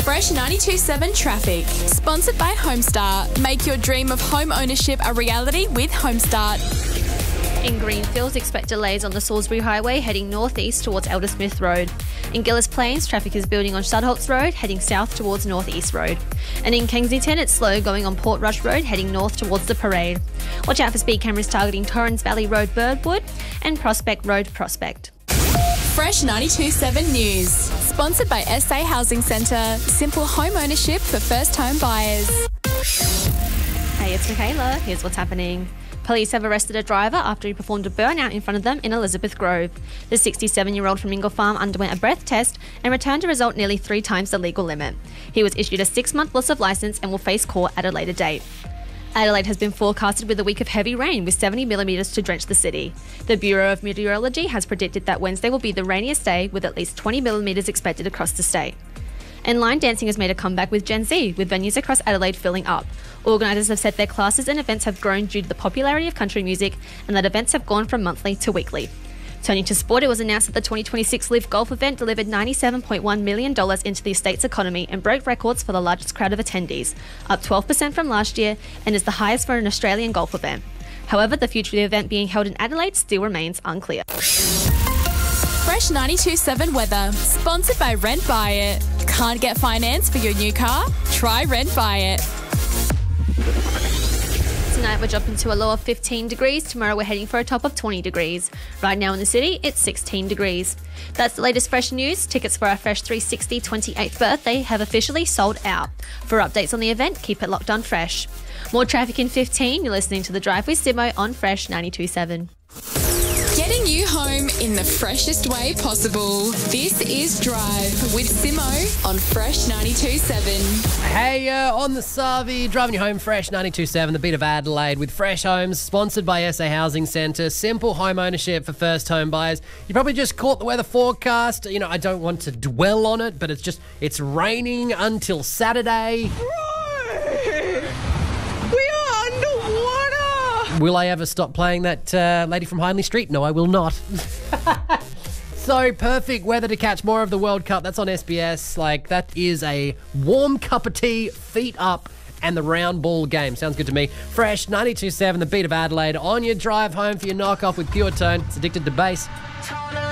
Fresh 92.7 Traffic. Sponsored by Homestart. Make your dream of home ownership a reality with Homestart. In Greenfields, expect delays on the Salisbury Highway heading northeast towards Eldersmith Road. In Gillis Plains, traffic is building on Studholtz Road heading south towards Northeast Road. And in Kensington, it's slow going on Port Rush Road heading north towards the Parade. Watch out for speed cameras targeting Torrens Valley Road Birdwood and Prospect Road Prospect. Fresh 92.7 News. Sponsored by SA Housing Centre. Simple home ownership for first home buyers. Hey, it's Michaela. Here's what's happening. Police have arrested a driver after he performed a burnout in front of them in Elizabeth Grove. The 67-year-old from Ingle Farm underwent a breath test and returned a result nearly 3 times the legal limit. He was issued a 6-month loss of licence and will face court at a later date. Adelaide has been forecasted with a week of heavy rain with 70 millimetres to drench the city. The Bureau of Meteorology has predicted that Wednesday will be the rainiest day with at least 20 millimetres expected across the state. And line dancing has made a comeback with Gen Z, with venues across Adelaide filling up. Organisers have said their classes and events have grown due to the popularity of country music and that events have gone from monthly to weekly. Turning to sport, it was announced that the 2026 LIV Golf event delivered $97.1 million into the estate's economy and broke records for the largest crowd of attendees, up 12% from last year and is the highest for an Australian golf event. However, the future of the event being held in Adelaide still remains unclear. Fresh 92.7 weather. Sponsored by Rent Buy It. Can't get finance for your new car? Try Rent Buy It. Tonight we're dropping to a low of 15 degrees. Tomorrow we're heading for a top of 20 degrees. Right now in the city, it's 16 degrees. That's the latest Fresh news. Tickets for our Fresh 360 28th birthday have officially sold out. For updates on the event, keep it locked on Fresh. More traffic in 15. You're listening to The Drive with Simo on Fresh 92.7. Getting you home in the freshest way possible. This is Drive with Simo on Fresh 92.7. Hey, on the Savi, driving you home, Fresh 92.7, the beat of Adelaide with Fresh Homes, sponsored by SA Housing Centre. Simple home ownership for first home buyers. You probably just caught the weather forecast. You know, I don't want to dwell on it, but it's raining until Saturday. Will I ever stop playing that Lady from Hindley Street? No, I will not. So perfect weather to catch more of the World Cup. That's on SBS. Like, that is a warm cup of tea, feet up, and the round ball game. Sounds good to me. Fresh 92.7, the beat of Adelaide. On your drive home for your knockoff with Pure Tone. It's addicted to bass.